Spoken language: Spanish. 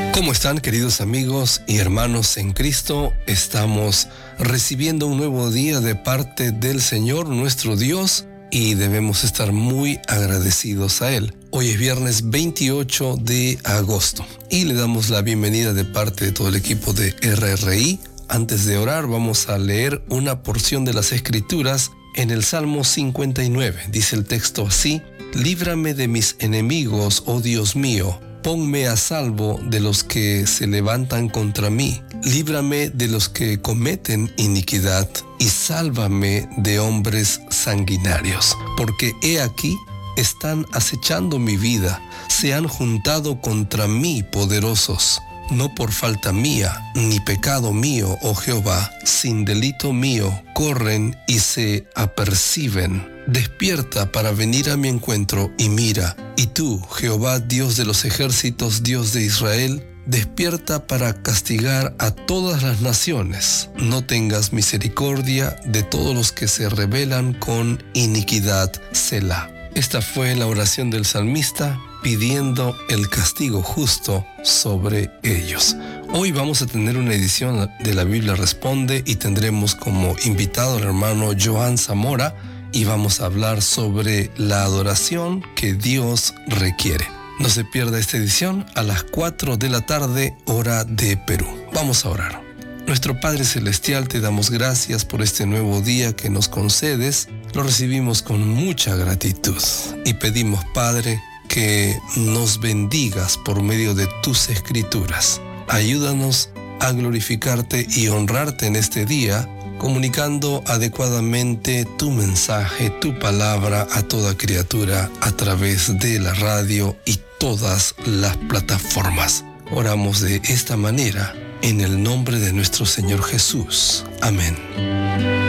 ¿Cómo están, queridos amigos y hermanos en Cristo? Estamos recibiendo un nuevo día de parte del Señor, nuestro Dios, y debemos estar muy agradecidos a Él. Hoy es viernes 28 de agosto y le damos la bienvenida de parte de todo el equipo de RRI. Antes de orar, vamos a leer una porción de las Escrituras en el Salmo 59. Dice el texto así: líbrame de mis enemigos, oh Dios mío. Ponme a salvo de los que se levantan contra mí. Líbrame de los que cometen iniquidad y sálvame de hombres sanguinarios. Porque he aquí, están acechando mi vida, se han juntado contra mí poderosos. No por falta mía, ni pecado mío, oh Jehová, sin delito mío, corren y se aperciben. Despierta para venir a mi encuentro y mira. Y tú, Jehová, Dios de los ejércitos, Dios de Israel, despierta para castigar a todas las naciones. No tengas misericordia de todos los que se rebelan con iniquidad. Selah. Esta fue la oración del salmista pidiendo el castigo justo sobre ellos. Hoy vamos a tener una edición de la Biblia Responde y tendremos como invitado al hermano Joan Zamora y vamos a hablar sobre la adoración que Dios requiere. No se pierda esta edición a las 4 de la tarde, hora de Perú. Vamos a orar. Nuestro Padre Celestial, te damos gracias por este nuevo día que nos concedes. Lo recibimos con mucha gratitud y pedimos, Padre, que nos bendigas por medio de tus escrituras. Ayúdanos a glorificarte y honrarte en este día, comunicando adecuadamente tu mensaje, tu palabra a toda criatura a través de la radio y todas las plataformas. Oramos de esta manera en el nombre de nuestro Señor Jesús. Amén.